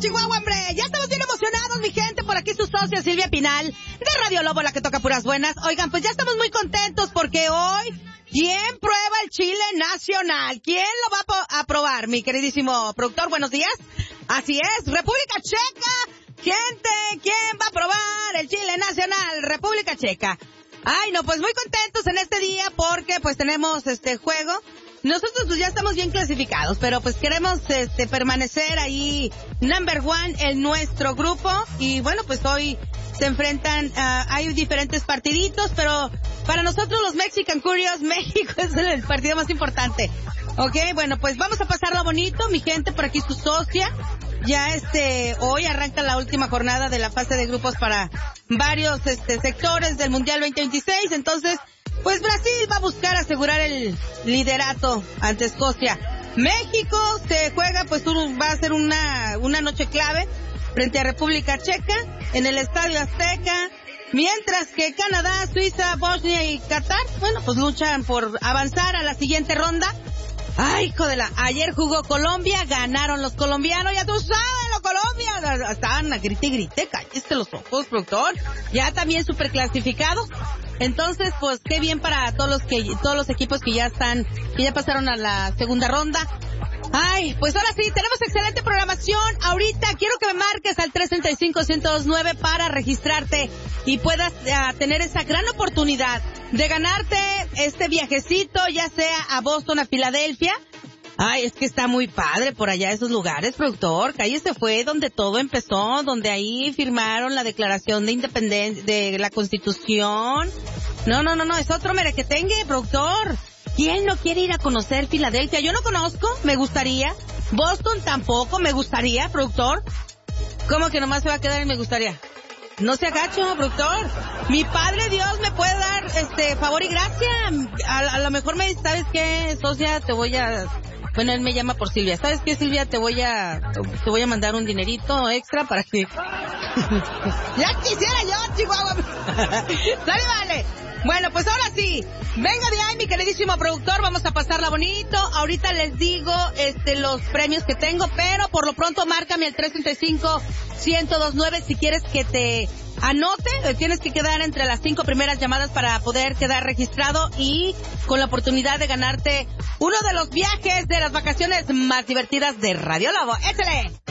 Chihuahua, hombre. Ya estamos bien emocionados, mi gente. Por aquí su socia Silvia Pinal, de Radio Lobo, la que toca puras buenas. Oigan, pues ya estamos muy contentos porque hoy, ¿quién prueba el chile nacional? ¿Quién lo va a probar, mi queridísimo productor? Buenos días. Así es, República Checa. Gente, ¿quién va a probar el chile nacional? República Checa. Ay, no, pues muy contentos en este día porque pues tenemos este juego. Nosotros pues ya estamos bien clasificados, pero pues queremos permanecer ahí number one en nuestro grupo. Y bueno, pues hoy se enfrentan, hay diferentes partiditos, pero para nosotros los Mexican Curious, México es el partido más importante. Ok, bueno, pues vamos a pasarlo bonito, mi gente, por aquí su socia. Ya hoy arranca la última jornada de la fase de grupos para varios sectores del Mundial 2026, entonces pues Brasil va a buscar asegurar el liderato ante Escocia. México se juega, pues va a ser una noche clave frente a República Checa en el Estadio Azteca, mientras que Canadá, Suiza, Bosnia y Qatar, bueno, pues luchan por avanzar a la siguiente ronda. Ay, hijo de la... Ayer jugó Colombia, ganaron los colombianos, ya tú sabes, los Colombia. Estaban a grite y grite, cállese los ojos, productor. Ya también super clasificados. Entonces, pues, qué bien para todos los equipos que ya pasaron a la segunda ronda. Ay, pues ahora sí, tenemos excelente programación. Ahorita quiero que me marques al 335-1029 para registrarte y puedas tener esa gran oportunidad de ganarte este viajecito, ya sea a Boston, a Filadelfia. Ay, es que está muy padre por allá esos lugares, productor. Que ahí se fue donde todo empezó, donde ahí firmaron la Declaración de Independencia, de la Constitución. No, es otro merequetengue, productor. ¿Quién no quiere ir a conocer Filadelfia? Yo no conozco, me gustaría. Boston tampoco, me gustaría, productor. ¿Cómo que nomás se va a quedar y me gustaría? No se agacho, productor. Mi padre Dios me puede dar favor y gracia. A lo mejor ¿sabes qué, socia? Bueno, él me llama por Silvia. ¿Sabes qué, Silvia? Te voy a mandar un dinerito extra para que... Ya quisiera yo, Chihuahua. Dale, vale. Bueno, pues ahora sí, venga de ahí, mi queridísimo productor, vamos a pasarla bonito. Ahorita les digo los premios que tengo, pero por lo pronto márcame al 335-1029 si quieres que te anote. Tienes que quedar entre las 5 primeras llamadas para poder quedar registrado y con la oportunidad de ganarte uno de los viajes de las vacaciones más divertidas de Radio Lobo. ¡Échale!